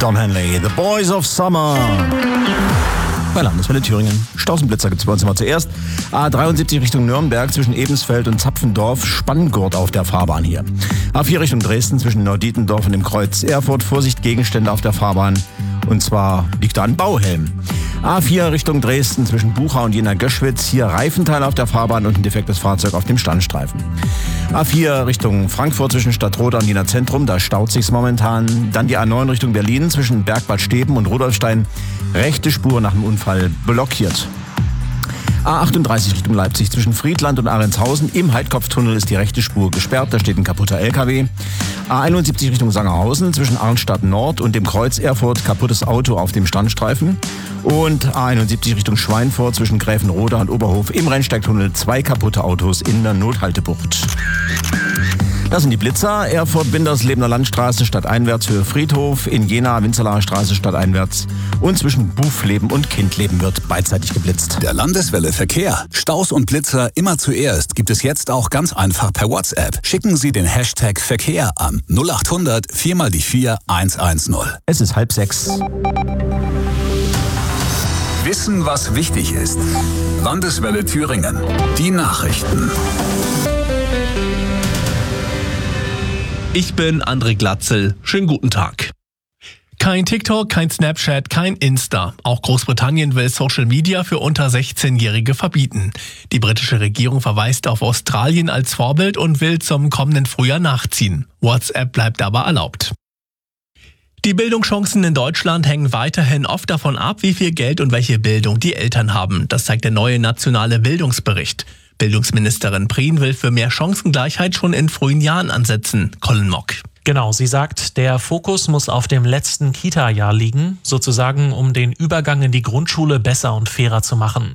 Don Henley, The Boys of Summer. Bei Landeswelle Thüringen. Staus und Blitzer gibt es bei uns immer zuerst. A73 Richtung Nürnberg zwischen Ebensfeld und Zapfendorf, Spanngurt auf der Fahrbahn hier. A4 Richtung Dresden zwischen Neudietendorf und dem Kreuz Erfurt, Vorsicht, Gegenstände auf der Fahrbahn. Und zwar liegt da ein Bauhelm. A4 Richtung Dresden zwischen Bucha und Jena-Göschwitz, hier Reifenteil auf der Fahrbahn und ein defektes Fahrzeug auf dem Standstreifen. A4 Richtung Frankfurt zwischen Stadtroda und Jena Zentrum, da staut sich's momentan. Dann die A9 Richtung Berlin zwischen Bergbad Steben und Rudolfstein, rechte Spur nach dem Unfall blockiert. A38 Richtung Leipzig zwischen Friedland und Ahrentshausen. Im Heidkopftunnel ist die rechte Spur gesperrt, da steht ein kaputter LKW. A71 Richtung Sangerhausen zwischen Arnstadt Nord und dem Kreuz Erfurt, kaputtes Auto auf dem Standstreifen. Und A71 Richtung Schweinfurt zwischen Gräfenroda und Oberhof im Rennsteigtunnel, 2 kaputte Autos in der Nothaltebucht. Das sind die Blitzer. Erfurt, Winderslebener Landstraße stadteinwärts Höhe Friedhof. In Jena, Winzerlacher Straße stadteinwärts. Und zwischen Bufleben und Kindleben wird beidseitig geblitzt. Der Landeswelle Verkehr. Staus und Blitzer immer zuerst gibt es jetzt auch ganz einfach per WhatsApp. Schicken Sie den Hashtag Verkehr an 0800 4 mal die 4 110. Es ist 5:30. Wissen, was wichtig ist. Landeswelle Thüringen. Die Nachrichten. Ich bin André Glatzel. Schönen guten Tag. Kein TikTok, kein Snapchat, kein Insta. Auch Großbritannien will Social Media für unter 16-Jährige verbieten. Die britische Regierung verweist auf Australien als Vorbild und will zum kommenden Frühjahr nachziehen. WhatsApp bleibt aber erlaubt. Die Bildungschancen in Deutschland hängen weiterhin oft davon ab, wie viel Geld und welche Bildung die Eltern haben. Das zeigt der neue nationale Bildungsbericht. Bildungsministerin Prien will für mehr Chancengleichheit schon in frühen Jahren ansetzen. Colin Mock. Genau, sie sagt, der Fokus muss auf dem letzten Kita-Jahr liegen, sozusagen um den Übergang in die Grundschule besser und fairer zu machen.